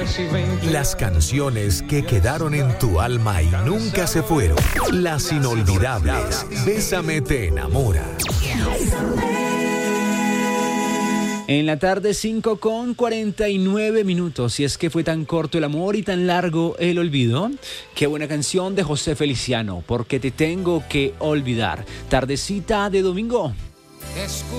Las canciones que quedaron en tu alma y nunca se fueron. Las inolvidables. Bésame te enamora. En la tarde 5:49. Si es que fue tan corto el amor y tan largo el olvido. Qué buena canción de José Feliciano, porque te tengo que olvidar. Tardecita de domingo.